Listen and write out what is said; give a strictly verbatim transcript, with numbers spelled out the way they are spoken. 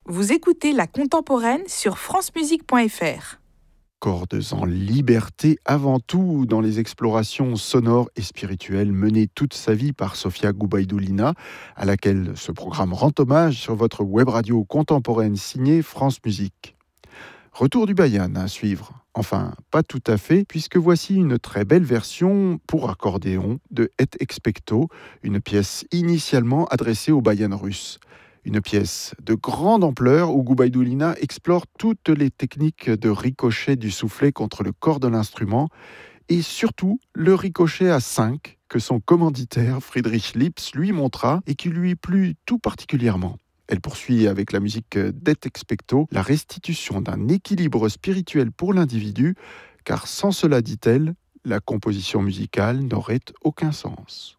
Vous écoutez La Contemporaine sur francemusique point f r. Cordes en liberté avant tout dans les explorations sonores et spirituelles menées toute sa vie par Sofia Gubaidoulina, à laquelle ce programme rend hommage sur votre web radio contemporaine signée France Musique. Retour du Bayan à suivre. Enfin, pas tout à fait, puisque voici une très belle version pour accordéon de Et Expecto, une pièce initialement adressée au Bayan russe. Une pièce de grande ampleur où Gubaidoulina explore toutes les techniques de ricochet du soufflet contre le corps de l'instrument et surtout le ricochet à cinq que son commanditaire Friedrich Lipps lui montra et qui lui plut tout particulièrement. Elle poursuit avec la musique d'Et Expecto la restitution d'un équilibre spirituel pour l'individu, car sans cela, dit-elle, la composition musicale n'aurait aucun sens.